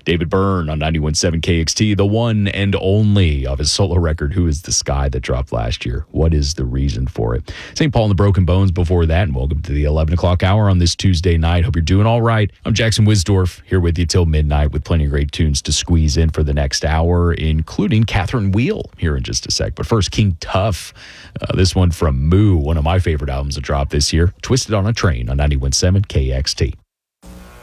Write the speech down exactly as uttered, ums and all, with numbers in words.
David Byrne on ninety-one point seven K X T, the one and only of his solo record, Who Is the Sky, that dropped last year. What is the reason for it? Saint Paul and the Broken Bones before that, and welcome to the eleven o'clock hour on this Tuesday night. Hope you're doing all right. I'm Jackson Wisdorf, here with you till midnight with plenty of great tunes to squeeze in for the next hour, including Catherine Wheel here in just a sec. But first, King Tuff. Uh, this one from Moo, one of my favorite albums to drop this year. Twisted on a Train on ninety-one point seven K X T.